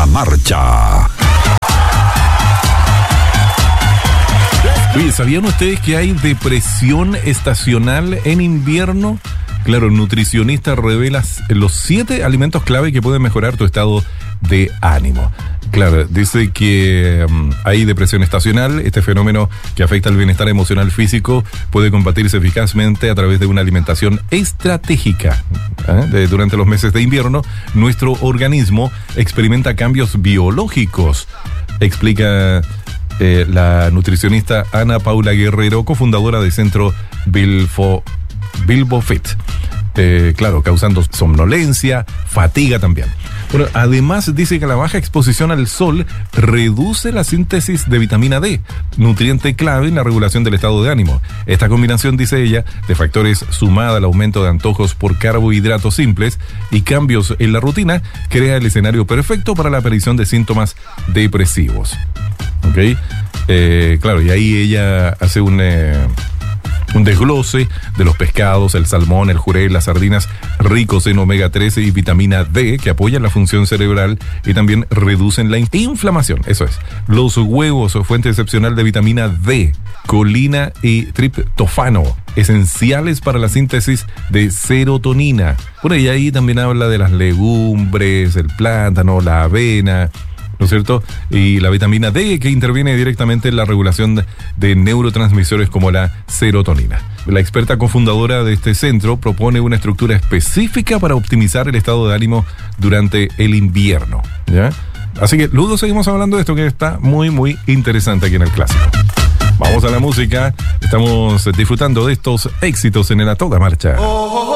marcha. Oye, ¿sabían ustedes que hay depresión estacional en invierno? Claro, el nutricionista revela los 7 alimentos clave que pueden mejorar tu estado de ánimo. Claro, dice que hay depresión estacional. Este fenómeno que afecta al bienestar emocional físico puede combatirse eficazmente a través de una alimentación estratégica. Durante los meses de invierno, nuestro organismo experimenta cambios biológicos, explica la nutricionista Ana Paula Guerrero, cofundadora del centro Bilbo Fit. Claro, causando somnolencia, fatiga también. Bueno, además dice que la baja exposición al sol reduce la síntesis de vitamina D, nutriente clave en la regulación del estado de ánimo. Esta combinación, dice ella, de factores sumada al aumento de antojos por carbohidratos simples y cambios en la rutina, crea el escenario perfecto para la aparición de síntomas depresivos. ¿Ok? Claro, y ahí ella hace un desglose de los pescados, el salmón, el jurel, las sardinas, ricos en omega 3 y vitamina D, que apoyan la función cerebral y también reducen la inflamación. Eso es. Los huevos, fuente excepcional de vitamina D, colina y triptófano, esenciales para la síntesis de serotonina. Por ahí también habla de las legumbres, el plátano, la avena, ¿no es cierto? Y la vitamina D, que interviene directamente en la regulación de neurotransmisores como la serotonina. La experta cofundadora de este centro propone una estructura específica para optimizar el estado de ánimo durante el invierno, ¿ya? Así que luego seguimos hablando de esto que está muy, muy interesante aquí en el Clásico. Vamos a la música. Estamos disfrutando de estos éxitos en el A Toda Marcha.